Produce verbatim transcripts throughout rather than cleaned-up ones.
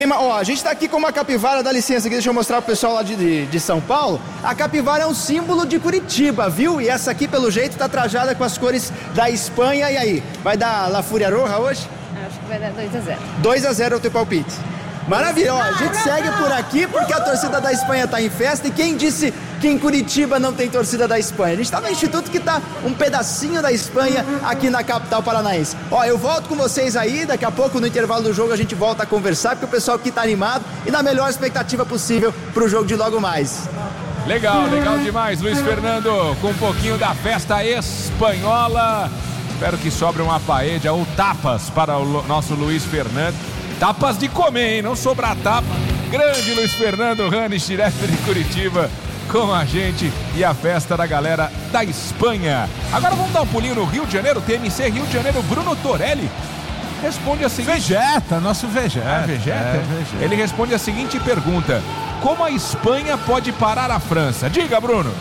Ó, a gente está aqui com uma capivara, dá licença aqui, deixa eu mostrar pro pessoal lá de, de, de São Paulo. A capivara é um símbolo de Curitiba, viu? E essa aqui, pelo jeito, tá trajada com as cores da Espanha. E aí, vai dar La Fúria Roja hoje? Acho que vai dar dois a zero. dois a zero é o teu palpite. Maravilha, ó, a gente segue por aqui porque a torcida da Espanha tá em festa. E quem disse que em Curitiba não tem torcida da Espanha? A gente tá no instituto que tá um pedacinho da Espanha aqui na capital paranaense. Ó, eu volto com vocês aí, daqui a pouco no intervalo do jogo a gente volta a conversar, porque o pessoal aqui tá animado e na melhor expectativa possível pro jogo de logo mais. Legal, legal demais, Luiz Fernando, com um pouquinho da festa espanhola. Espero que sobre uma paella ou tapas para o nosso Luiz Fernando. Tapas de comer, hein? Não sobrar tapa. Grande Luiz Fernando Ranes, direto de Curitiba, com a gente e a festa da galera da Espanha. Agora vamos dar um pulinho no Rio de Janeiro, T M C Rio de Janeiro. Bruno Torelli responde a seguinte... Vegeta, nosso Vegeta. Ah, Vegeta? É, Vegeta. Ele responde a seguinte pergunta: como a Espanha pode parar a França? Diga, Bruno.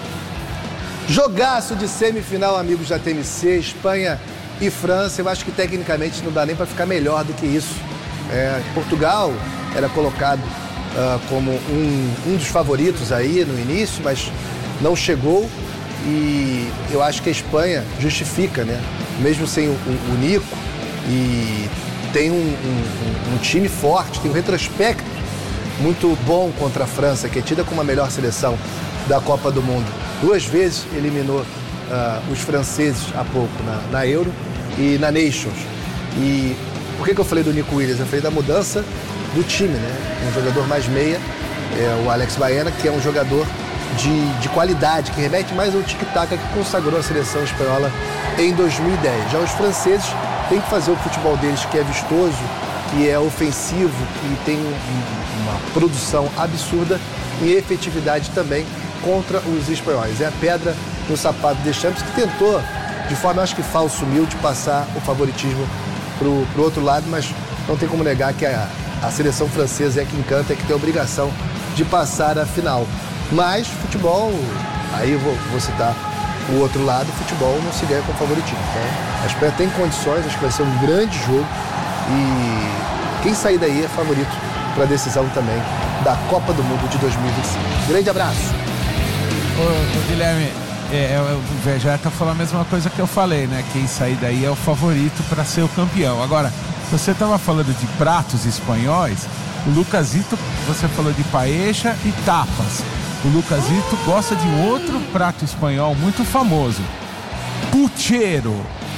Jogaço de semifinal, amigos da T M C, Espanha e França. Eu acho que tecnicamente não dá nem para ficar melhor do que isso. É, Portugal era colocado uh, como um, um dos favoritos aí no início, mas não chegou, e eu acho que a Espanha justifica, né? Mesmo sem o, o, o Nico, e tem um, um, um time forte, tem um retrospecto muito bom contra a França, que é tida como a melhor seleção da Copa do Mundo. Duas vezes eliminou uh, os franceses há pouco na, na Euro e na Nations. E por que, que eu falei do Nico Williams? Eu falei da mudança do time, né? Um jogador mais meia, é o Alex Baena, que é um jogador de, de qualidade, que remete mais ao tic-tac que consagrou a seleção espanhola em dois mil e dez. Já os franceses têm que fazer o futebol deles, que é vistoso, que é ofensivo, que tem um, uma produção absurda e efetividade também contra os espanhóis. É a pedra no sapato de Deschamps, que tentou, de forma, acho que falso, humilde, passar o favoritismo pro, pro outro lado, mas não tem como negar que a, a seleção francesa é que encanta, é que tem a obrigação de passar a final. Mas futebol, aí eu vou, vou citar o outro lado, futebol não se ganha com favoritismo. Então, a Espanha tem condições, acho que vai ser um grande jogo e quem sair daí é favorito para a decisão também da Copa do Mundo de dois mil e vinte e cinco. Grande abraço! Ô, ô Guilherme, é, é, o Vegeta falou a mesma coisa que eu falei, né? Quem sair daí é o favorito para ser o campeão. Agora, você estava falando de pratos espanhóis, o Lucasito, você falou de paella e tapas. O Lucasito gosta de um outro prato espanhol muito famoso, puchero.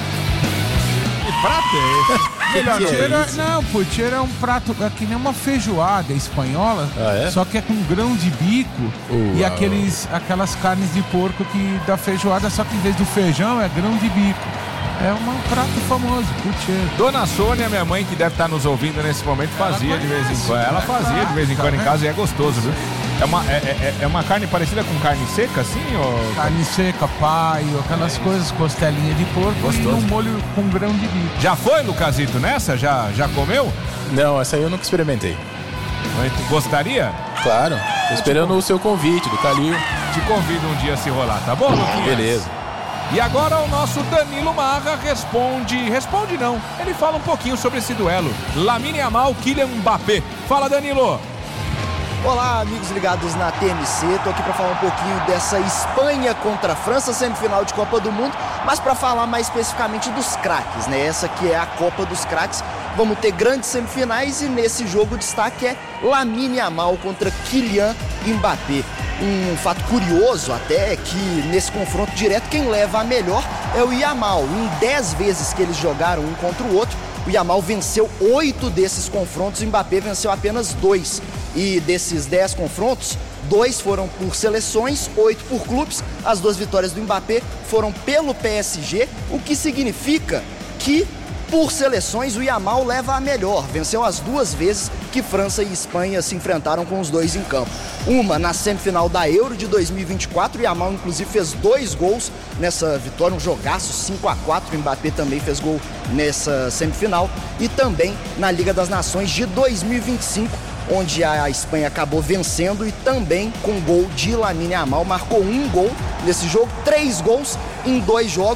Que prato é esse? Puchero é, não, puchero é um prato, é que nem uma feijoada espanhola, ah, é? Só que é com grão de bico uh, e aqueles, aquelas carnes de porco que da feijoada, só que em vez do feijão é grão de bico. É um prato famoso, puchero. Dona Sônia, minha mãe, que deve estar nos ouvindo nesse momento, fazia de vez em quando. Ela fazia de vez em quando em casa e é gostoso, viu? É uma, é, é, é uma carne parecida com carne seca, assim? Ou... Carne seca, paio, aquelas coisas, costelinha de porco. Gostoso. E um molho com grão de bico. Já foi, Lucasito, nessa? Já, já comeu? Não, essa aí eu nunca experimentei. Mas tu gostaria? Claro, tô esperando o seu convite, do Calil. Te convido um dia a se rolar, tá bom, Luquinhas? Beleza. E agora o nosso Danilo Marra responde... Responde não, ele fala um pouquinho sobre esse duelo. Lamine Yamal, Kylian Mbappé. Fala, Danilo! Olá, amigos ligados na T M C. Tô aqui para falar um pouquinho dessa Espanha contra a França, semifinal de Copa do Mundo, mas para falar mais especificamente dos craques, né? Essa que é a Copa dos Craques. Vamos ter grandes semifinais e nesse jogo o destaque é Lamine Yamal contra Kylian Mbappé. Um fato curioso até é que nesse confronto direto quem leva a melhor é o Yamal. Em dez vezes que eles jogaram um contra o outro, o Yamal venceu oito desses confrontos, o Mbappé venceu apenas dois. E desses dez confrontos, dois foram por seleções, oito por clubes. As duas vitórias do Mbappé foram pelo P S G, o que significa que, por seleções, o Yamal leva a melhor. Venceu as duas vezes que França e Espanha se enfrentaram com os dois em campo. Uma na semifinal da Euro de dois mil e vinte e quatro, o Yamal inclusive fez dois gols nessa vitória, um jogaço cinco a quatro, o Mbappé também fez gol nessa semifinal. E também na Liga das Nações de dois mil e vinte e cinco, onde a Espanha acabou vencendo e também com gol de Lamine Yamal, marcou um gol nesse jogo, três gols em dois jogos.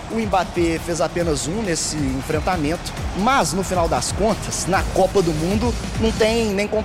O Mbappé fez apenas um nesse enfrentamento, mas no final das contas, na Copa do Mundo, não tem nem